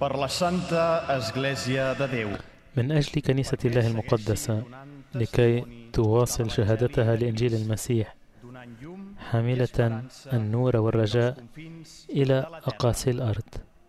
per la Santa Església de Déu. من أجل كنيسة الله المقدسة لكي تواصل شهادتها لإنجيل المسيح حاملة النور والرجاء إلى أقاصي الأرض.